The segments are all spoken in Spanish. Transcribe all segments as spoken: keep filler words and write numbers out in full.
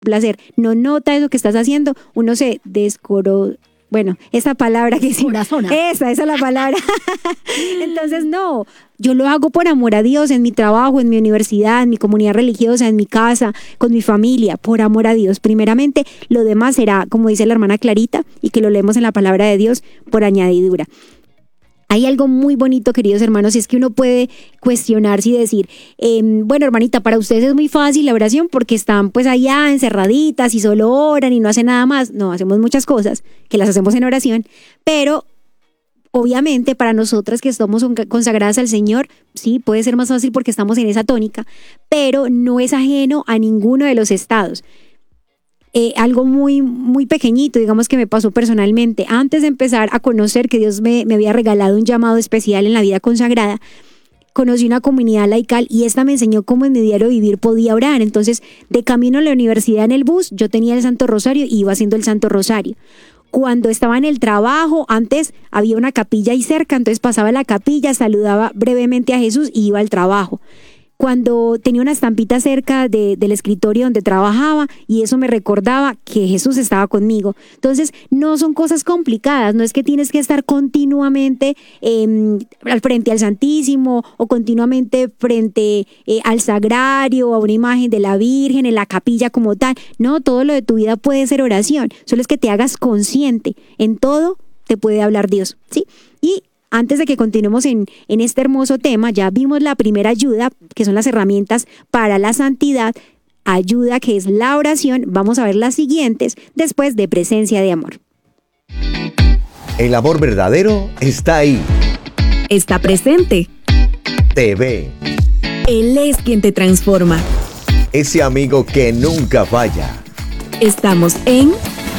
placer, no nota eso que estás haciendo, uno se descoro... Bueno, esa palabra que sí. Corazona. Esa, esa es la palabra. Entonces, no, yo lo hago por amor a Dios, en mi trabajo, en mi universidad, en mi comunidad religiosa, en mi casa, con mi familia, por amor a Dios. Primeramente, lo demás será, como dice la hermana Clarita, y que lo leemos en la palabra de Dios, por añadidura. Hay algo muy bonito, queridos hermanos, y es que uno puede cuestionarse y decir, eh, bueno, hermanita, para ustedes es muy fácil la oración porque están pues allá encerraditas y solo oran y no hacen nada más. No, hacemos muchas cosas que las hacemos en oración, pero obviamente para nosotras que estamos consagradas al Señor, sí, puede ser más fácil porque estamos en esa tónica, pero no es ajeno a ninguno de los estados. Eh, algo muy, muy pequeñito, digamos que me pasó personalmente. Antes de empezar a conocer que Dios me, me había regalado un llamado especial en la vida consagrada, conocí una comunidad laical y esta me enseñó cómo en mi diario vivir podía orar. Entonces, de camino a la universidad en el bus, yo tenía el Santo Rosario y iba haciendo el Santo Rosario. Cuando estaba en el trabajo, antes había una capilla ahí cerca, entonces pasaba a la capilla, saludaba brevemente a Jesús y iba al trabajo. Cuando tenía una estampita cerca de, del escritorio donde trabajaba y eso me recordaba que Jesús estaba conmigo. Entonces, no son cosas complicadas, no es que tienes que estar continuamente eh, al frente al Santísimo o continuamente frente eh, al Sagrario o a una imagen de la Virgen en la capilla como tal. No, todo lo de tu vida puede ser oración, solo es que te hagas consciente, en todo te puede hablar Dios, ¿sí? Y antes de que continuemos en, en este hermoso tema, ya vimos la primera ayuda, que son las herramientas para la santidad, ayuda que es la oración. Vamos a ver las siguientes después de presencia de amor. El amor verdadero está ahí. Está presente. Te ve. Él es quien te transforma. Ese amigo que nunca falla. Estamos en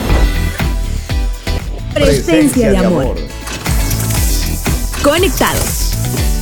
Presencia, Presencia de, de amor. amor. Conectados.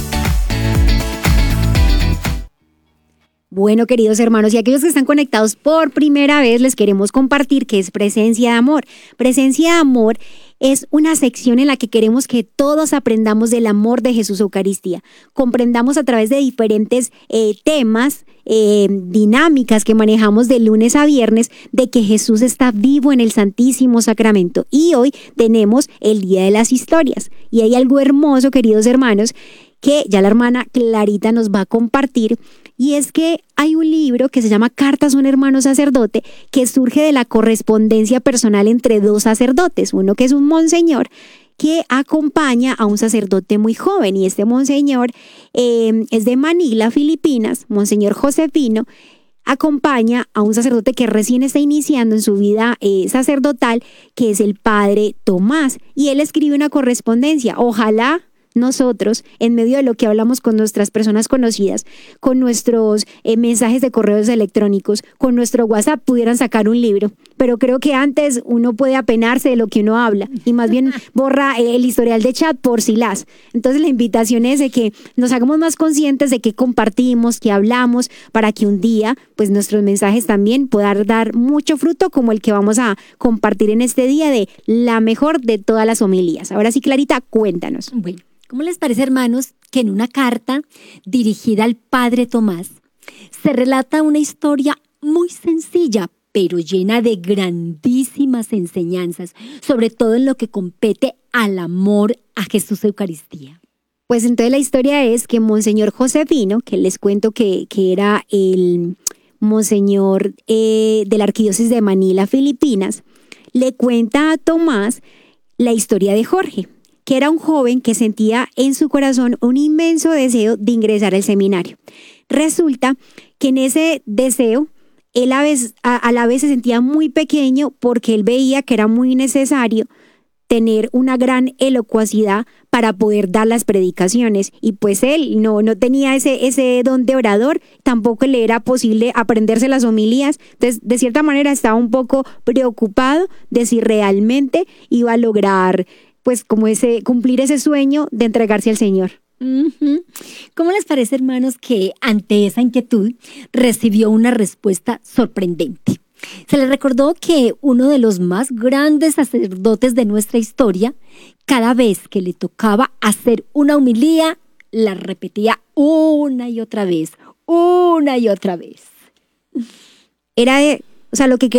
Bueno, queridos hermanos, y aquellos que están conectados por primera vez, les queremos compartir qué es Presencia de Amor. Presencia de Amor es una sección en la que queremos que todos aprendamos del amor de Jesús Eucaristía. Comprendamos a través de diferentes eh, temas, eh, dinámicas que manejamos de lunes a viernes, de que Jesús está vivo en el Santísimo Sacramento. Y hoy tenemos el Día de las Historias. Y hay algo hermoso, queridos hermanos, que ya la hermana Clarita nos va a compartir, y es que hay un libro que se llama Cartas a un hermano sacerdote, que surge de la correspondencia personal entre dos sacerdotes, uno que es un monseñor que acompaña a un sacerdote muy joven, y este monseñor eh, es de Manila, Filipinas, Monseñor Josefino, acompaña a un sacerdote que recién está iniciando en su vida eh, sacerdotal, que es el padre Tomás, y él escribe una correspondencia. Ojalá nosotros, en medio de lo que hablamos con nuestras personas conocidas, con nuestros eh, mensajes de correos electrónicos, con nuestro WhatsApp, pudieran sacar un libro. Pero creo que antes uno puede apenarse de lo que uno habla y más bien borra eh, el historial de chat por si las. Entonces la invitación es de que nos hagamos más conscientes de qué compartimos, qué hablamos, para que un día pues nuestros mensajes también puedan dar mucho fruto, como el que vamos a compartir en este día de la mejor de todas las homilías. Ahora sí, Clarita, cuéntanos. Bueno, ¿cómo les parece, hermanos, que en una carta dirigida al padre Tomás se relata una historia muy sencilla, pero llena de grandísimas enseñanzas, sobre todo en lo que compete al amor a Jesús Eucaristía? Pues entonces la historia es que Monseñor Josefino, que les cuento que, que era el Monseñor eh, de la Arquidiócesis de Manila, Filipinas, le cuenta a Tomás la historia de Jorge, que era un joven que sentía en su corazón un inmenso deseo de ingresar al seminario. Resulta que en ese deseo, él a, vez, a, a la vez se sentía muy pequeño porque él veía que era muy necesario tener una gran elocuacidad para poder dar las predicaciones, y pues él no, no tenía ese, ese don de orador, tampoco le era posible aprenderse las homilías. Entonces, de cierta manera estaba un poco preocupado de si realmente iba a lograr pues como ese, cumplir ese sueño de entregarse al Señor. Uh-huh. ¿Cómo les parece, hermanos, que ante esa inquietud recibió una respuesta sorprendente? Se le recordó que uno de los más grandes sacerdotes de nuestra historia, cada vez que le tocaba hacer una homilía, la repetía una y otra vez, una y otra vez. Era de O sea, lo que